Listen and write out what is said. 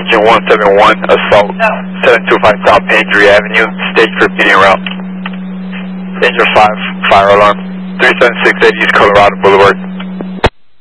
engine 171, assault 725 South Andrew Avenue, stage for repeating route. Engine 5, fire alarm, 37680 East Colorado Boulevard.